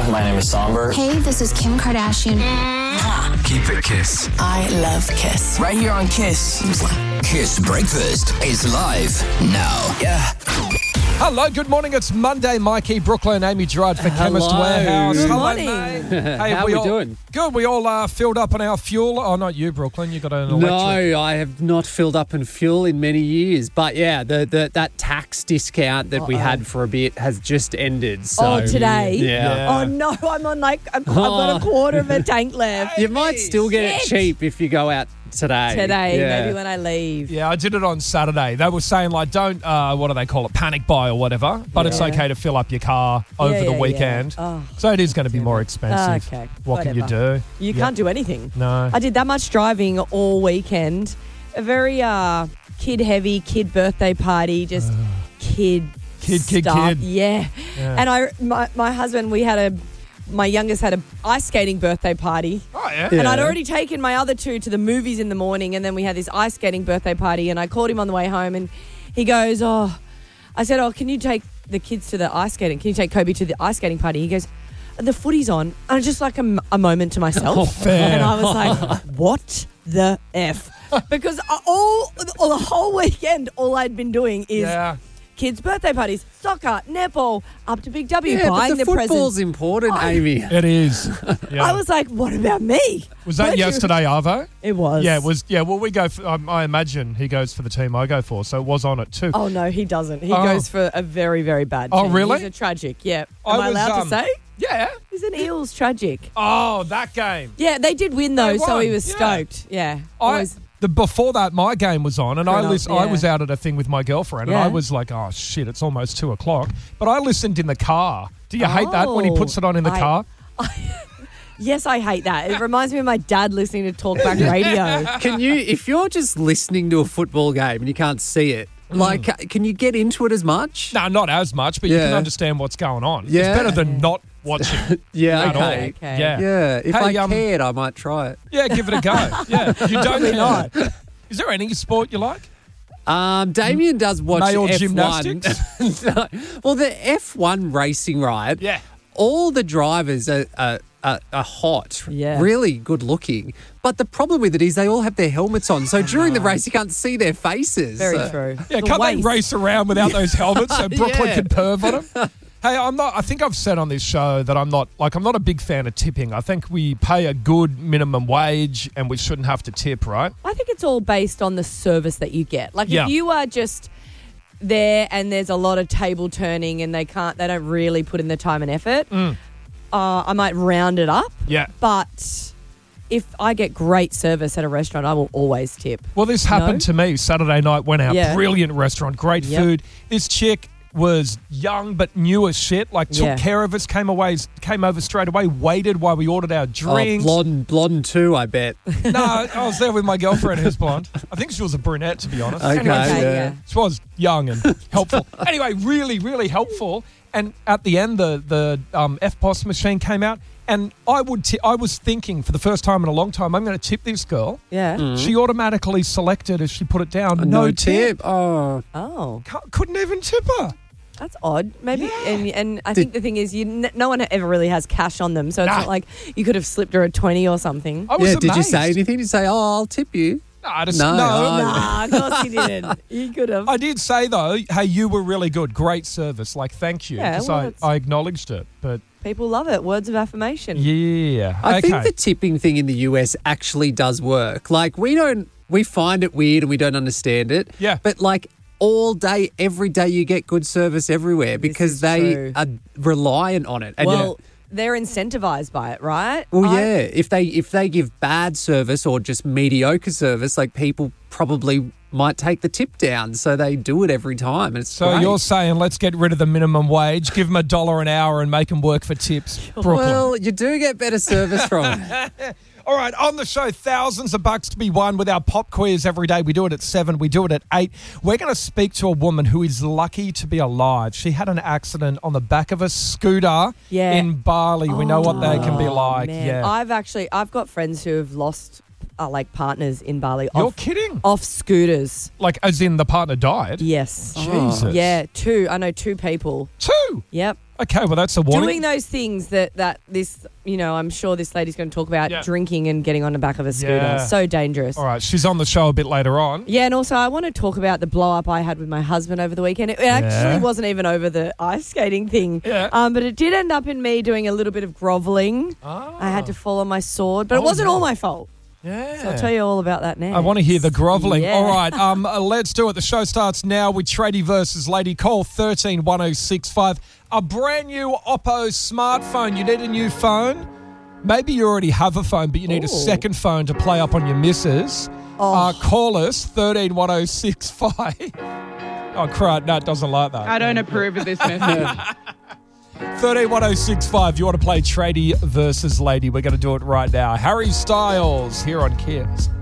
My name is Somber. Hey, this is Kim Kardashian. Keep it Kiss. I love Kiss. Right here on Kiss. Kiss Breakfast is live now. Yeah. Hello, good morning. It's Monday. Mikey, Brooklyn, Amy Gerard for Chemist Warehouse. Good Hello, morning. mate. Hey, How are we doing? Good. We all filled up on our fuel. Oh, not you, Brooklyn. You got an electric. No, I have not filled up on fuel in many years. But yeah, that tax discount that we had for a bit has just ended. So, today? Yeah. Oh, no, I'm on I've got a quarter of a tank left. You might still get it cheap if you go out today. Maybe when I leave. Yeah, I did it on Saturday. They were saying, like, don't, what do they call it, panic buy or whatever, but it's okay to fill up your car over the weekend. Oh, so it is going to be more expensive. Okay, what can you do? You can't do anything. No. I did that much driving all weekend. A very kid-heavy, kid birthday party, just kid stuff. Yeah. And my husband, my youngest had a ice skating birthday party. Oh, yeah? And I'd already taken my other two to the movies in the morning, and then we had this ice skating birthday party, and I called him on the way home, and he goes, I said, can you take the kids to the ice skating? Can you take Kobe to the ice skating party? He goes, the footy's on. And I just like a moment to myself. Fair. And I was like, what the F? Because the whole weekend, all I'd been doing is kids' birthday parties, soccer, netball, up to Big W, buying but the the presents. football's important, Amy. It is. Yeah. I was like, what about me? Was that yesterday, Arvo? It was. Yeah, it was. Yeah, well, we go for, I imagine he goes for the team I go for, so it was on it too. Oh, no, he doesn't. He goes for a very, very bad team. Oh, really? He's a tragic, yeah. Am I allowed to say? Yeah. He's an Eels tragic. Oh, that game. Yeah, they did win, though, so won. he was stoked. Yeah. Before that, my game was on, and I was out at a thing with my girlfriend, and Yeah. I was like, oh, shit, it's almost 2 o'clock. But I listened in the car. Do you hate that when he puts it on in the car? Yes, I hate that. It reminds me of my dad listening to talkback radio. If you're just listening to a football game and you can't see it, can you get into it as much? No, not as much, but you can understand what's going on. Yeah. It's better than not watching. at all. Okay. Yeah. If I cared, I might try it. Yeah, give it a go. Yeah, you don't care. not. Is there any sport you like? Damien does watch Male F1. gymnastics? No. Well, the F1 racing, right? Yeah. All the drivers are hot, really good looking. But the problem with it is they all have their helmets on. So during the race, you can't see their faces. Very true. Yeah, can't they race around without those helmets so Brooklyn can perv on them? Hey, I think I've said on this show that I'm not a big fan of tipping. I think we pay a good minimum wage and we shouldn't have to tip, right? I think it's all based on the service that you get. Like if you are just there and there's a lot of table turning and they don't really put in the time and effort, I might round it up. Yeah. But if I get great service at a restaurant, I will always tip. Well, this happened to me Saturday night. Went out, brilliant restaurant, great food. This chick was young but new as shit, like took care of us, came over straight away, waited while we ordered our drinks. Blonde too, I bet. No, I was there with my girlfriend who's blonde. I think she was a brunette, to be honest. Okay, she was young and helpful. Anyway, really, really helpful. And at the end, the FPOS machine came out, and I was thinking for the first time in a long time, I'm going to tip this girl. Yeah. Mm. She automatically selected as she put it down, no tip. Oh. Couldn't even tip her. That's odd. Maybe, and I think the thing is, no one ever really has cash on them, so it's not like you could have slipped her a 20 or something. I was amazed. Did you say anything? Did you say, I'll tip you? No. Of course you didn't. You could have. I did say, though, hey, you were really good. Great service. Like, thank you. Yeah, because I acknowledged it. But people love it. Words of affirmation. Yeah. I think the tipping thing in the US actually does work. Like, we find it weird and we don't understand it. Yeah. But, like, all day, every day you get good service everywhere because they are reliant on it. And they're incentivized by it, right? Well, if they give bad service or just mediocre service, like people probably might take the tip down, so they do it every time. And so you're saying let's get rid of the minimum wage, give them $1 an hour, and make them work for tips, Brooklyn. Well, you do get better service from it. All right, on the show, thousands of bucks to be won with our pop quiz every day. We do it at 7, we do it at 8. We're going to speak to a woman who is lucky to be alive. She had an accident on the back of a scooter in Bali. We know what they can be like. Man. Yeah, I've got friends who have lost partners in Bali. You're kidding? Off scooters. Like as in the partner died? Yes. Jesus. Yeah, 2. I know 2 people. 2? Yep. Okay, well, that's a warning. Doing those things that this, I'm sure this lady's going to talk about, drinking and getting on the back of a scooter. Yeah. So dangerous. All right, she's on the show a bit later on. Yeah, and also I want to talk about the blow-up I had with my husband over the weekend. It actually wasn't even over the ice skating thing, but it did end up in me doing a little bit of grovelling. Oh. I had to fall on my sword, but it wasn't all my fault. Yeah. So I'll tell you all about that now. I want to hear the grovelling. Yeah. All right, let's do it. The show starts now with Tradie versus Lady. Call 131065. A brand new Oppo smartphone. You need a new phone? Maybe you already have a phone, but you need a second phone to play up on your missus. Call us 131065. Oh, crap. No, it doesn't like that. I don't approve of this message. 131065. You want to play Tradie versus Lady? We're going to do it right now. Harry Styles here on Kiss.